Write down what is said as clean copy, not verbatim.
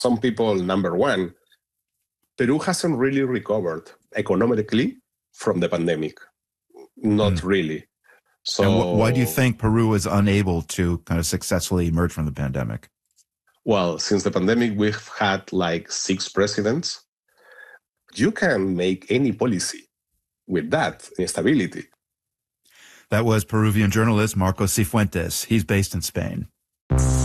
some people number one, Peru hasn't really recovered economically from the pandemic. Not really. So, and why do you think Peru is unable to kind of successfully emerge from the pandemic? Well, since the pandemic, we've had like 6 presidents. You can make any policy with that instability. That was Peruvian journalist Marcos Cifuentes. He's based in Spain.